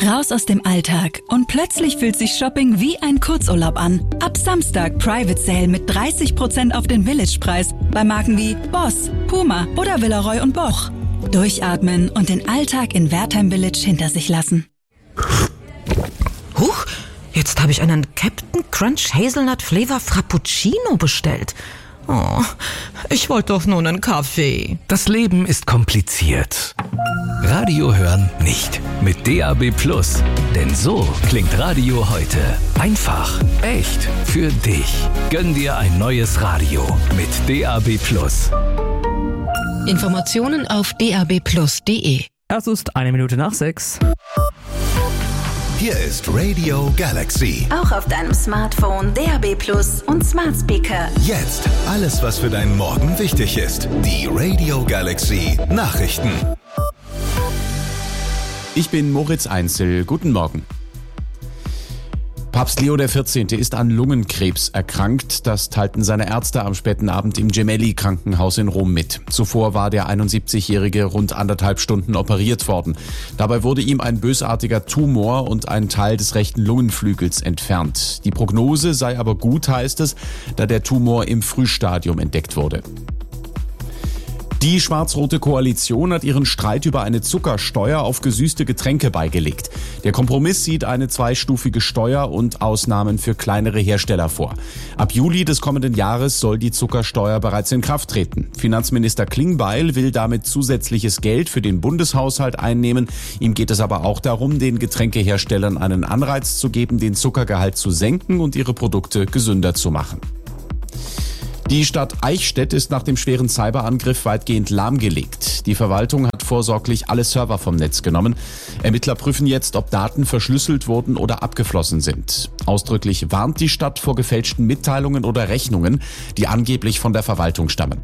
Raus aus dem Alltag und plötzlich fühlt sich Shopping wie ein Kurzurlaub an. Ab Samstag Private Sale mit 30% auf den Village-Preis bei Marken wie Boss, Puma oder Villeroy & Boch. Durchatmen und den Alltag in Wertheim Village hinter sich lassen. Huch, jetzt habe ich einen Captain Crunch Hazelnut Flavor Frappuccino bestellt. Oh, ich wollte doch nur einen Kaffee. Das Leben ist kompliziert. Radio hören nicht. Mit DAB+. Denn so klingt Radio heute. Einfach, echt, für dich. Gönn dir ein neues Radio mit DAB+. Informationen auf dabplus.de. Es ist 6:01. Hier ist Radio Galaxy. Auch auf deinem Smartphone, DAB+ und Smart Speaker. Jetzt alles, was für deinen Morgen wichtig ist. Die Radio Galaxy Nachrichten. Ich bin Moritz Einzel. Guten Morgen. Papst Leo XIV. Ist an Lungenkrebs erkrankt. Das teilten seine Ärzte am späten Abend im Gemelli-Krankenhaus in Rom mit. Zuvor war der 71-Jährige rund 1,5 Stunden operiert worden. Dabei wurde ihm ein bösartiger Tumor und ein Teil des rechten Lungenflügels entfernt. Die Prognose sei aber gut, heißt es, da der Tumor im Frühstadium entdeckt wurde. Die schwarz-rote Koalition hat ihren Streit über eine Zuckersteuer auf gesüßte Getränke beigelegt. Der Kompromiss sieht eine zweistufige Steuer und Ausnahmen für kleinere Hersteller vor. Ab Juli des kommenden Jahres soll die Zuckersteuer bereits in Kraft treten. Finanzminister Klingbeil will damit zusätzliches Geld für den Bundeshaushalt einnehmen. Ihm geht es aber auch darum, den Getränkeherstellern einen Anreiz zu geben, den Zuckergehalt zu senken und ihre Produkte gesünder zu machen. Die Stadt Eichstätt ist nach dem schweren Cyberangriff weitgehend lahmgelegt. Die Verwaltung hat vorsorglich alle Server vom Netz genommen. Ermittler prüfen jetzt, ob Daten verschlüsselt wurden oder abgeflossen sind. Ausdrücklich warnt die Stadt vor gefälschten Mitteilungen oder Rechnungen, die angeblich von der Verwaltung stammen.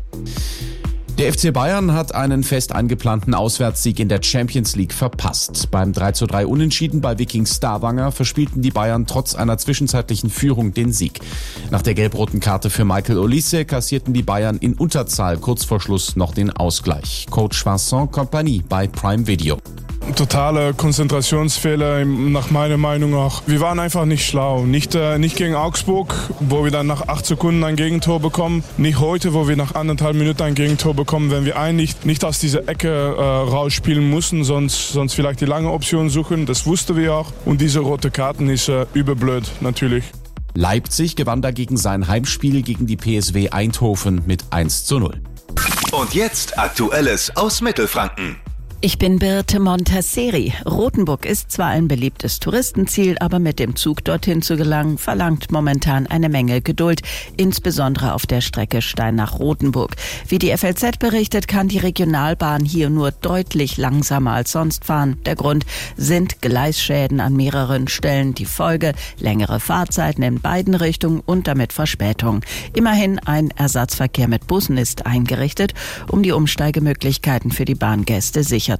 Der FC Bayern hat einen fest eingeplanten Auswärtssieg in der Champions League verpasst. Beim 3:3 Unentschieden bei Viking Stavanger verspielten die Bayern trotz einer zwischenzeitlichen Führung den Sieg. Nach der gelb-roten Karte für Michael Olise kassierten die Bayern in Unterzahl kurz vor Schluss noch den Ausgleich. Coach Vincent Kompany bei Prime Video. Totale Konzentrationsfehler, nach meiner Meinung auch. Wir waren einfach nicht schlau. Nicht gegen Augsburg, wo wir dann nach 8 Sekunden ein Gegentor bekommen. Nicht heute, wo wir nach 1,5 Minuten ein Gegentor bekommen, wenn wir eigentlich nicht aus dieser Ecke rausspielen mussten, sonst vielleicht die lange Option suchen. Das wussten wir auch. Und diese rote Karten ist überblöd, natürlich. Leipzig gewann dagegen sein Heimspiel gegen die PSW Eindhoven mit 1:0. Und jetzt Aktuelles aus Mittelfranken. Ich bin Birte Montasseri. Rothenburg ist zwar ein beliebtes Touristenziel, aber mit dem Zug dorthin zu gelangen, verlangt momentan eine Menge Geduld, insbesondere auf der Strecke Steinach-Rothenburg. Wie die FLZ berichtet, kann die Regionalbahn hier nur deutlich langsamer als sonst fahren. Der Grund sind Gleisschäden an mehreren Stellen. Die Folge längere Fahrzeiten in beiden Richtungen und damit Verspätung. Immerhin ein Ersatzverkehr mit Bussen ist eingerichtet, um die Umsteigemöglichkeiten für die Bahngäste sicherzustellen.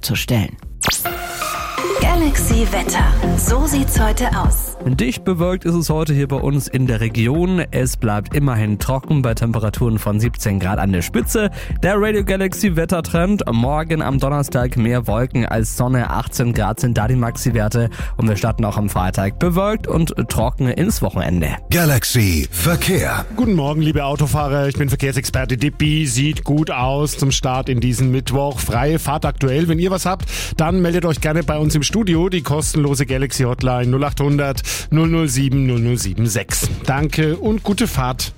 Galaxy Wetter. So sieht's heute aus. Dicht bewölkt ist es heute hier bei uns in der Region. Es bleibt immerhin trocken bei Temperaturen von 17 Grad an der Spitze. Der Radio Galaxy Wettertrend. Morgen am Donnerstag mehr Wolken als Sonne. 18 Grad sind da die Maxi-Werte. Und wir starten auch am Freitag bewölkt und trocken ins Wochenende. Galaxy Verkehr. Guten Morgen, liebe Autofahrer. Ich bin Verkehrsexperte Dippi. Sieht gut aus zum Start in diesen Mittwoch. Freie Fahrt aktuell. Wenn ihr was habt, dann meldet euch gerne bei uns im Studio. Die kostenlose Galaxy Hotline 0800 007 0076. Danke und gute Fahrt.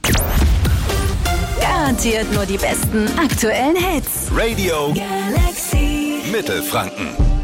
Garantiert nur die besten aktuellen Hits. Radio Galaxy Mittelfranken.